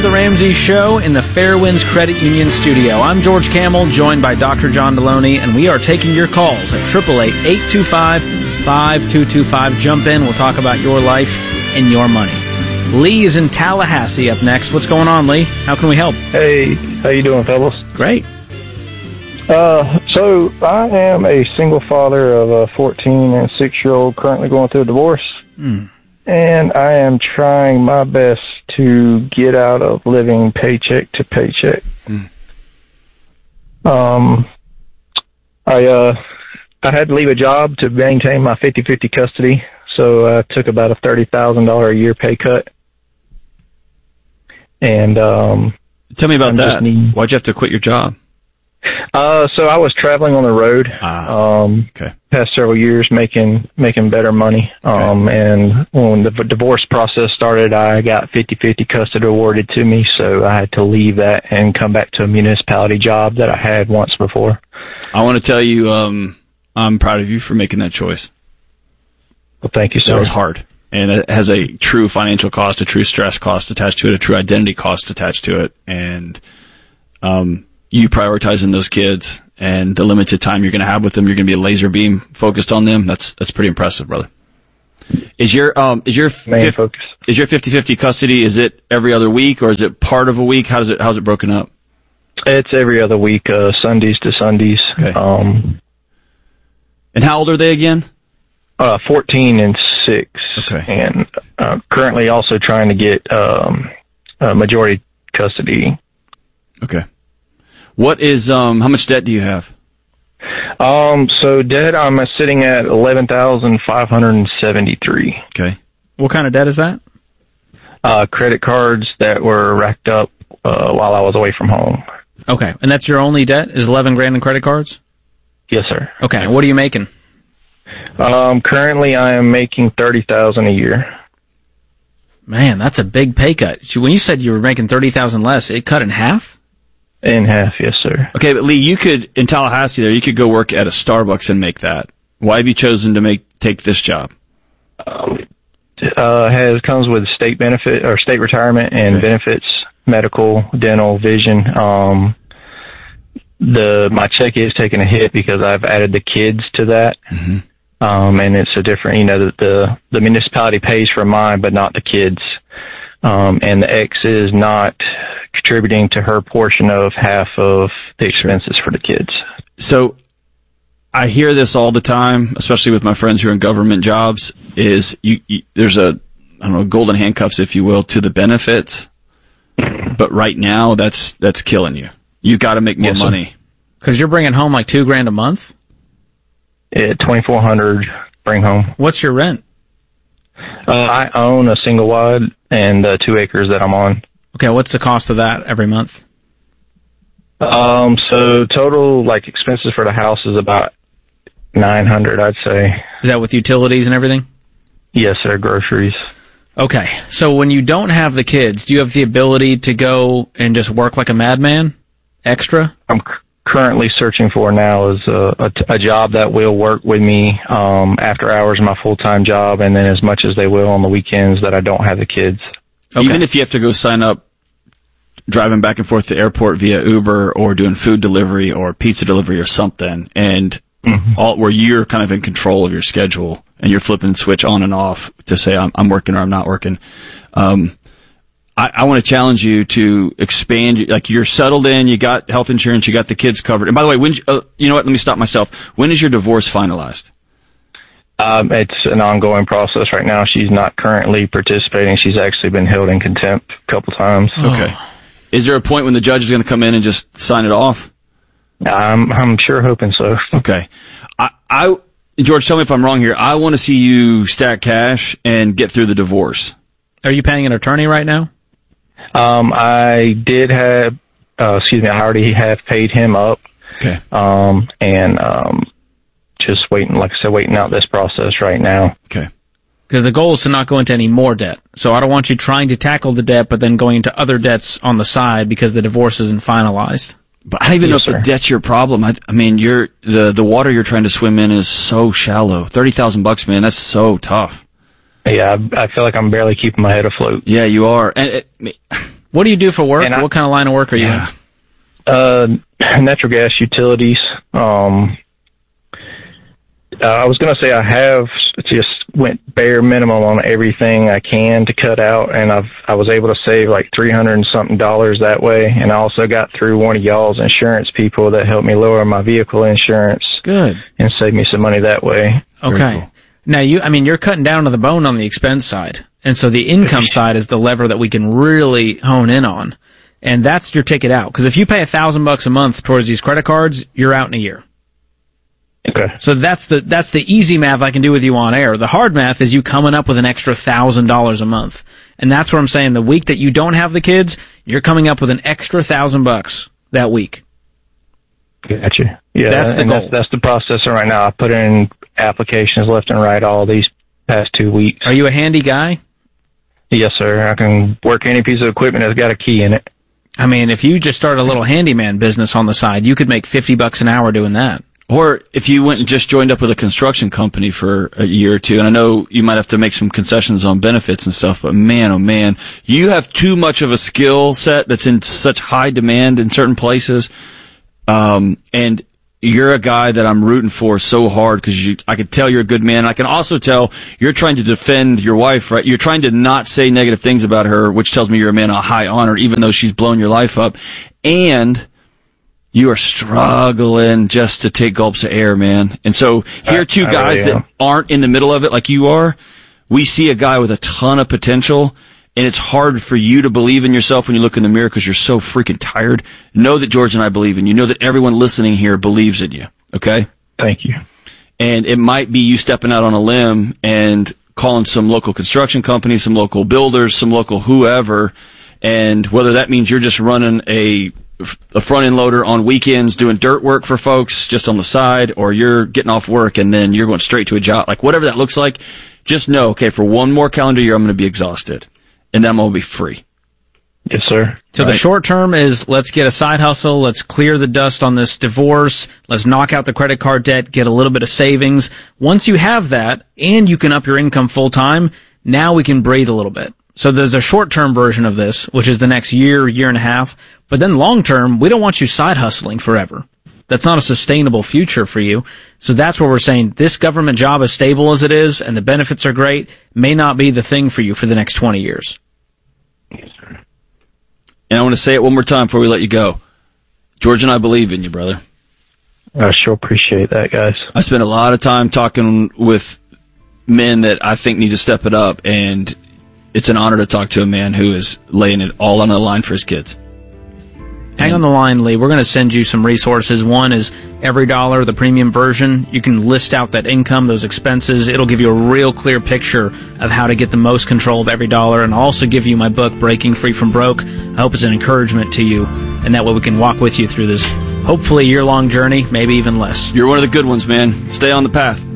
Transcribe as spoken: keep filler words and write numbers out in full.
The Ramsey Show in the Fairwinds Credit Union studio. I'm George Camel, joined by Doctor John Deloney, and we are taking your calls at eight eight eight, eight two five, five two two five. Jump in. We'll talk about your life and your money. Lee is in Tallahassee up next. What's going on, Lee? How can we help? Hey, how you doing, fellas? Great. Uh, so I am a single father of a fourteen and six-year-old currently going through a divorce, Hmm. and I am trying my best to get out of living paycheck to paycheck. Mm. Um, I uh, I had to leave a job to maintain my fifty-fifty custody, so I took about a thirty thousand dollars a year pay cut. And um, tell me about I'm that. needing, Why'd you have to quit your job? Uh, so I was traveling on the road, ah, um, okay. past several years making, making better money. Um, okay. and when the divorce process started, I got fifty-fifty custody awarded to me. So I had to leave that and come back to a municipality job that I had once before. I want to tell you, um, I'm proud of you for making that choice. Well, thank you, sir. That was hard. And it has a true financial cost, a true stress cost attached to it, a true identity cost attached to it. And, um, you prioritizing those kids and the limited time you're going to have with them, you're going to be a laser beam focused on them. That's, that's pretty impressive, brother. Is your, um, is your, Main fif- focus. is your fifty-fifty custody, is it every other week or is it part of a week? How does it, how's it broken up? It's every other week, uh, Sundays to Sundays. Okay. Um, and how old are they again? uh, fourteen and six. Okay. And, uh, currently also trying to get, um, uh, majority custody. Okay. What is, um, how much debt do you have? Um, so debt, I'm sitting at eleven thousand five hundred seventy-three. Okay. What kind of debt is that? Uh, credit cards that were racked up, uh, while I was away from home. Okay. And that's your only debt is eleven grand in credit cards? Yes, sir. Okay. What are you making? Um, currently I am making thirty thousand a year. Man, that's a big pay cut. When you said you were making thirty thousand less, it cut in half? In half, yes, sir. Okay, but Lee, you could, in Tallahassee there, you could go work at a Starbucks and make that. Why have you chosen to make, take this job? Um, uh, has, comes with state benefit, or state retirement and Okay. benefits, medical, dental, vision. Um, the, my check is taking a hit because I've added the kids to that. Mm-hmm. Um, and it's a different, you know, the, the, the municipality pays for mine, but not the kids. Um, and the ex is not contributing to her portion of half of the expenses for the kids. So I hear this all the time, especially with my friends who are in government jobs, is you, you there's a, I don't know, golden handcuffs, if you will, to the benefits. But right now, that's, that's killing you. You got to make more Yes, sir. money. Because you're bringing home like two grand a month? At twenty-four hundred bring home. What's your rent? Uh, I own a single wide and uh, two acres that I'm on. Okay, what's the cost of that every month? Um, so total like expenses for the house is about nine hundred, I'd say. Is that with utilities and everything? Yes, sir. Groceries. Okay, so when you don't have the kids, do you have the ability to go and just work like a madman? Extra? I'm c- currently searching for now is a, a, a job that will work with me um, after hours of my full-time job, and then as much as they will on the weekends that I don't have the kids. Okay. Even if you have to go sign up driving back and forth to the airport via Uber or doing food delivery or pizza delivery or something, and Mm-hmm. all where you're kind of in control of your schedule and you're flipping switch on and off to say I'm, I'm working or I'm not working. Um, I, I want to challenge you to expand. Like you're settled in, you got health insurance, you got the kids covered. And by the way, when uh, you know what? Let me stop myself. When is your divorce finalized? Um, it's an ongoing process right now. She's not currently participating. She's actually been held in contempt a couple times. Okay. Is there a point when the judge is going to come in and just sign it off? I'm, I'm sure hoping so. Okay. I, I, George, tell me if I'm wrong here. I want to see you stack cash and get through the divorce. Are you paying an attorney right now? Um, I did have, uh, excuse me, I already have paid him up. Okay. Um, and, um, just waiting, like I said, waiting out this process right now. Okay. Because the goal is to not go into any more debt. So I don't want you trying to tackle the debt, but then going into other debts on the side because the divorce isn't finalized. But I don't even Yes, know if sir. the debt's your problem. I, I mean, you're, the, the water you're trying to swim in is so shallow. thirty thousand bucks, man, that's so tough. Yeah, I, I feel like I'm barely keeping my head afloat. Yeah, you are. And it, What do you do for work? I, what kind of line of work are you yeah. in? Uh, natural gas utilities. Um, uh, I was going to say I have just went bare minimum on everything I can to cut out, and I've I was able to save like three hundred and something dollars that way. And I also got through one of y'all's insurance people that helped me lower my vehicle insurance. Good. And save me some money that way. Okay. Cool. Now you, I mean, you're cutting down to the bone on the expense side, and so the income side is the lever that we can really hone in on, and that's your ticket out. Because if you pay a thousand bucks a month towards these credit cards, you're out in a year. Okay. So that's the that's the easy math I can do with you on air. The hard math is you coming up with an extra thousand dollars a month, and that's what I'm saying. The week that you don't have the kids, you're coming up with an extra thousand bucks that week. Gotcha. Yeah, that's the and goal. That's, that's the process right now. I put in applications left and right all these past two weeks. Are you a handy guy? Yes, sir. I can work any piece of equipment that's got a key in it. I mean, if you just start a little handyman business on the side, you could make fifty bucks an hour doing that. Or if you went and just joined up with a construction company for a year or two, and I know you might have to make some concessions on benefits and stuff, but man, oh man, you have too much of a skill set that's in such high demand in certain places. Um, and you're a guy that I'm rooting for so hard because you, I could tell you're a good man. I can also tell you're trying to defend your wife, right? You're trying to not say negative things about her, which tells me you're a man of high honor, even though she's blown your life up. And you are struggling just to take gulps of air, man. And so here are two I, guys I really that aren't in the middle of it like you are. We see a guy with a ton of potential, and it's hard for you to believe in yourself when you look in the mirror because you're so freaking tired. Know that George and I believe in you. Know that everyone listening here believes in you, okay? Thank you. And it might be you stepping out on a limb and calling some local construction companies, some local builders, some local whoever, and whether that means you're just running a a front-end loader on weekends doing dirt work for folks just on the side, or you're getting off work and then you're going straight to a job, like whatever that looks like, just know, okay, for one more calendar year, I'm going to be exhausted, and then I'm going to be free. Yes, sir. So right. The short term is let's get a side hustle, let's clear the dust on this divorce, let's knock out the credit card debt, get a little bit of savings. Once you have that, and you can up your income full-time, now we can breathe a little bit. So there's a short-term version of this, which is the next year, year and a half. But then long-term, we don't want you side hustling forever. That's not a sustainable future for you. So that's where we're saying this government job, as stable as it is, and the benefits are great, may not be the thing for you for the next twenty years. Yes, sir. And I want to say it one more time before we let you go. George and I believe in you, brother. I sure appreciate that, guys. I spent a lot of time talking with men that I think need to step it up, and it's an honor to talk to a man who is laying it all on the line for his kids. Hang on the line, Lee. We're going to send you some resources. One is Every Dollar, the premium version. You can list out that income, those expenses. It'll give you a real clear picture of how to get the most control of every dollar, and I'll also give you my book, Breaking Free from Broke. I hope it's an encouragement to you, and that way we can walk with you through this hopefully year-long journey, maybe even less. You're one of the good ones, man. Stay on the path.